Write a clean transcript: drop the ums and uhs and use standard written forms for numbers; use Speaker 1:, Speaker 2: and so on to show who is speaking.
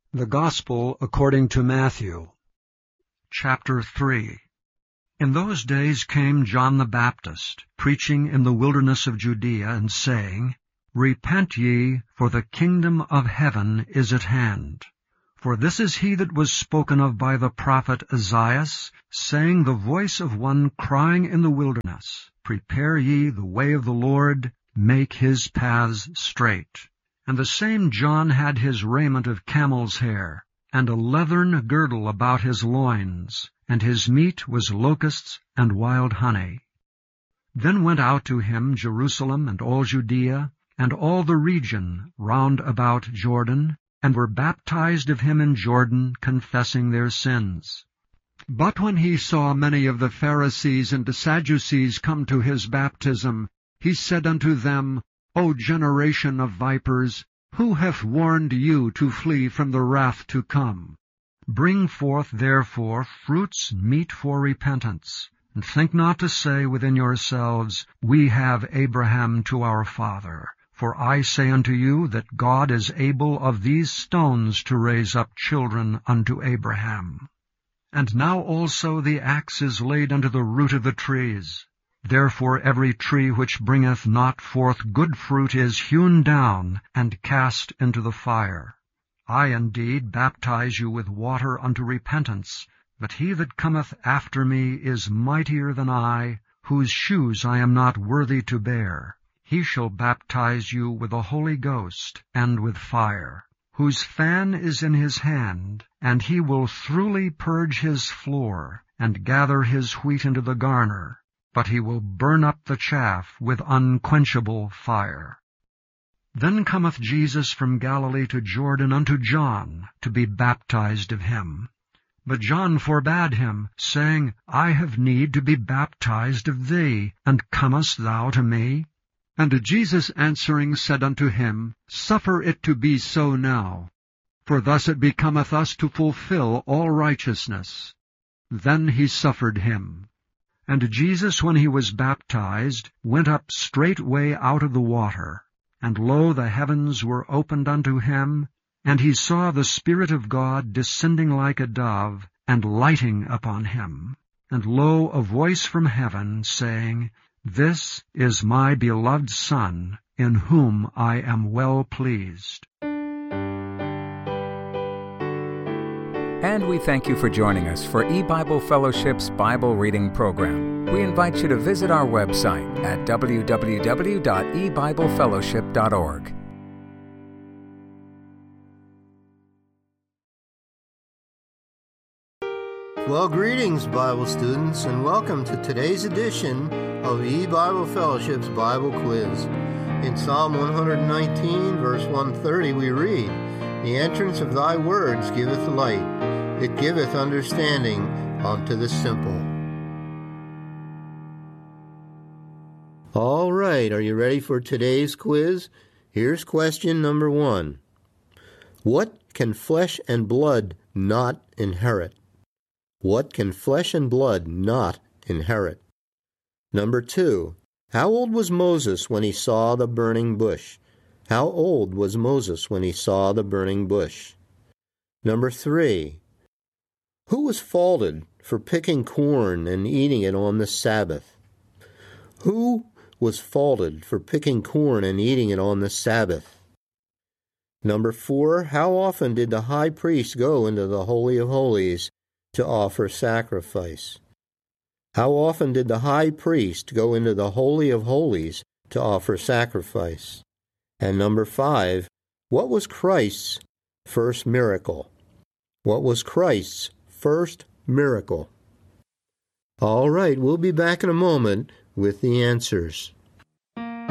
Speaker 1: The Gospel according to Matthew. Chapter 3. In those days came John the Baptist, preaching in the wilderness of Judea, and saying, Repent ye, for the kingdom of heaven is at hand. For this is he that was spoken of by the prophet Esaias, saying, The voice of one crying in the wilderness, Prepare ye the way of the Lord, make his paths straight. And the same John had his raiment of camel's hair, and a leathern girdle about his loins, and his meat was locusts and wild honey. Then went out to him Jerusalem and all Judea, and all the region round about Jordan, and were baptized of him in Jordan, confessing their sins. But when he saw many of the Pharisees and the Sadducees come to his baptism, he said unto them, O generation of vipers, who hath warned you to flee from the wrath to come? Bring forth therefore fruits meet for repentance, and think not to say within yourselves, We have Abraham to our father. For I say unto you that God is able of these stones to raise up children unto Abraham. And now also the axe is laid unto the root of the trees. Therefore every tree which bringeth not forth good fruit is hewn down, and cast into the fire. I indeed baptize you with water unto repentance, but he that cometh after me is mightier than I, whose shoes I am not worthy to bear. He shall baptize you with the Holy Ghost and with fire, whose fan is in his hand, and he will throughly purge his floor, and gather his wheat into the garner, but he will burn up the chaff with unquenchable fire. Then cometh Jesus from Galilee to Jordan unto John, to be baptized of him. But John forbade him, saying, I have need to be baptized of thee, and comest thou to me? And Jesus answering said unto him, Suffer it to be so now, for thus it becometh us to fulfill all righteousness. Then he suffered him. And Jesus, when he was baptized, went up straightway out of the water. And lo, the heavens were opened unto him, and he saw the Spirit of God descending like a dove, and lighting upon him. And lo, a voice from heaven, saying, This is my beloved Son, in whom I am well pleased.
Speaker 2: And we thank you for joining us for E-Bible Fellowship's Bible Reading Program. We invite you to visit our website at www.ebiblefellowship.org.
Speaker 3: Well, greetings, Bible students, and welcome to today's edition of E-Bible Fellowship's Bible Quiz. In Psalm 119, verse 130, we read, The entrance of thy words giveth light. It giveth understanding unto the simple. All right, are you ready for today's quiz? Here's question number 1. What can flesh and blood not inherit? What can flesh and blood not inherit? Number 2. How old was Moses when he saw the burning bush? How old was Moses when he saw the burning bush? Number 3. Who was faulted for picking corn and eating it on the Sabbath? Who was faulted for picking corn and eating it on the Sabbath? Number 4. How often did the high priest go into the Holy of Holies to offer sacrifice? How often did the high priest go into the Holy of Holies to offer sacrifice? And number 5. What was Christ's first miracle? What was Christ's first miracle? All right, we'll be back in a moment with the answers.